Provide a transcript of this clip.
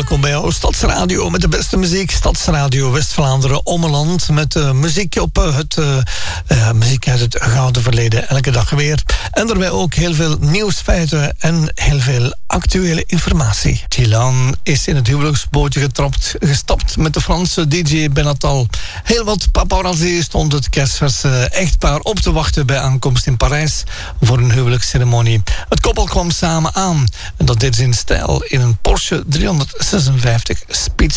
welkom bij jouw Stadsradio met de beste muziek. Stadsradio West-Vlaanderen Ommeland met muziek op muziek uit het gouden verleden. Elke dag weer. En daarbij ook heel veel nieuwsfeiten en heel veel actuele informatie. Dylan is in het huwelijksbootje gestapt met de Franse DJ Benatal. Heel wat paparazzi stond het kerstverse echtpaar op te wachten bij aankomst in Parijs voor een huwelijksceremonie. Het koppel kwam samen aan en dat deed ze in stijl in een Porsche 356 Speedster.